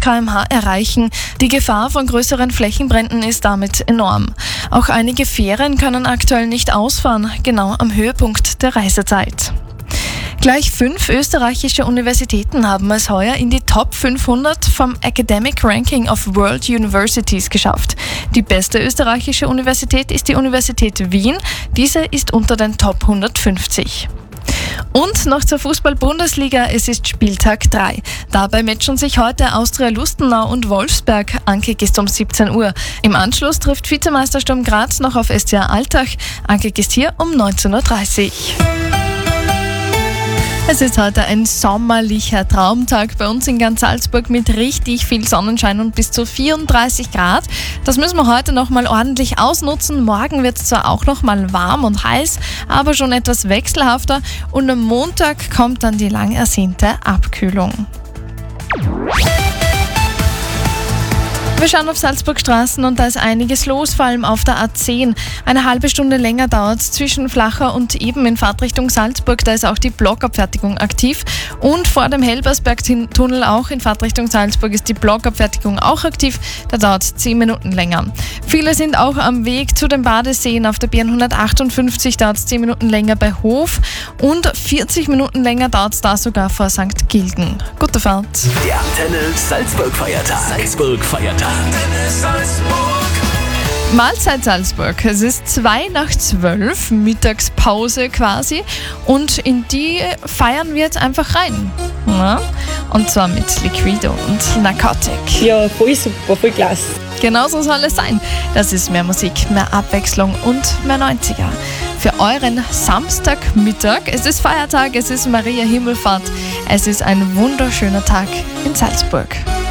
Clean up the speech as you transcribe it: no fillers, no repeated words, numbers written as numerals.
km/h erreichen. Die Gefahr von größeren Flächenbränden ist damit enorm. Auch einige Fähren können aktuell nicht ausfahren, genau am Höhepunkt der Reisezeit. Gleich 5 österreichische Universitäten haben es heuer in die Top 500 vom Academic Ranking of World Universities geschafft. Die beste österreichische Universität ist die Universität Wien. Diese ist unter den Top 150. Und noch zur Fußball-Bundesliga, es ist Spieltag 3. Dabei matchen sich heute Austria Lustenau und Wolfsberg. Ankick ist um 17 Uhr. Im Anschluss trifft Vizemeister Sturm Graz noch auf SCA Altach. Ankick ist hier um 19.30 Uhr. Es ist heute ein sommerlicher Traumtag bei uns in ganz Salzburg mit richtig viel Sonnenschein und bis zu 34 Grad. Das müssen wir heute nochmal ordentlich ausnutzen. Morgen wird es zwar auch nochmal warm und heiß, aber schon etwas wechselhafter. Und am Montag kommt dann die lang ersehnte Abkühlung. Wir schauen auf Salzburgstraßen und da ist einiges los, vor allem auf der A10. Eine halbe Stunde länger dauert es zwischen Flacher und Eben in Fahrtrichtung Salzburg. Da ist auch die Blockabfertigung aktiv. Und vor dem Hellbersberg-Tunnel auch in Fahrtrichtung Salzburg ist die Blockabfertigung auch aktiv. Da dauert es 10 Minuten länger. Viele sind auch am Weg zu den Badeseen. Auf der B158 dauert es 10 Minuten länger bei Hof und 40 Minuten länger dauert es da sogar vor St. Gilgen. Gute Fahrt. Der Antenne Salzburg-Feiertag. Salzburg-Feiertag. Mahlzeit Salzburg. Es ist 11:02, Mittagspause quasi. Und in die feiern wir jetzt einfach rein. Ja? Und zwar mit Liquido und Narcotic. Ja, voll super, voll klasse. Genauso soll es sein. Das ist mehr Musik, mehr Abwechslung und mehr 90er. Für euren Samstagmittag. Es ist Feiertag, es ist Maria Himmelfahrt. Es ist ein wunderschöner Tag in Salzburg.